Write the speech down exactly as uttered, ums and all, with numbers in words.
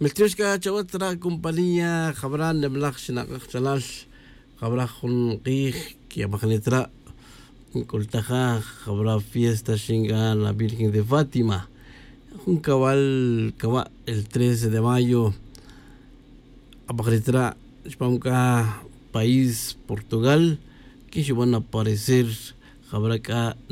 ملتوشكا جواترا كومبانيا خبران نبلغ شناق خلال خبرا خنقيخ كي بخنترا قلتها خبرا fiesta shinga la Virgen de Fátima un cabal cabal el trece de mayo aparecerá Spamka país Portugal que se van a aparecer habrá acá